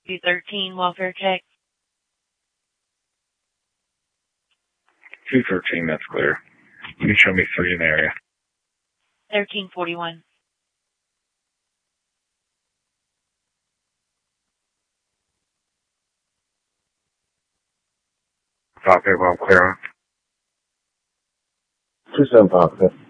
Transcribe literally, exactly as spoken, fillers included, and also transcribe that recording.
two thirteen, welfare check. two thirteen, that's clear. You can show me three in the area. thirteen forty-one. Copy, well clear. two seven five, okay.